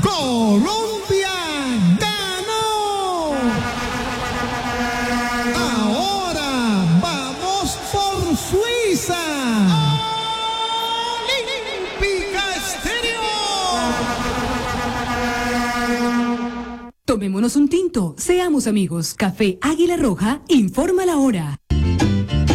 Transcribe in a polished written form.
Colombia ganó. Ahora vamos por Suiza. Olímpica Estéreo. Tomémonos un tinto, seamos amigos. Café Águila Roja informa la hora.